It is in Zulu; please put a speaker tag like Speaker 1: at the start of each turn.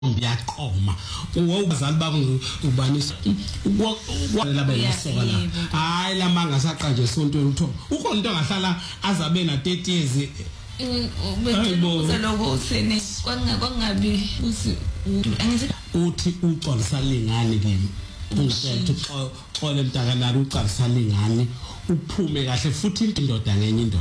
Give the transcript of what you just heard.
Speaker 1: ngiyaqoma ubazali babo ubanisa labe lesoka la hayi lamanga saqanje esontweni utho ukhona into angahlala azabe na 30 years
Speaker 2: ubethe lokho usene kwangabi
Speaker 1: uthi uxolisa lingani kimi ungisethe xole mntakanari uxolisa lingani uphume kahle futhi indoda ngenye indoda